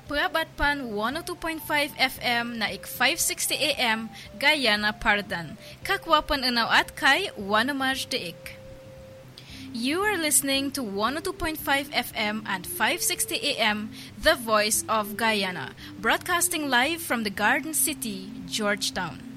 Pagabatpan 102.5 FM na ik 560 AM Guyana Pardan. Kakwapan unaw at kay Wanamaj Deik. You are listening to 102.5 FM and 560 AM, The Voice of Guyana, broadcasting live from the Garden City, Georgetown.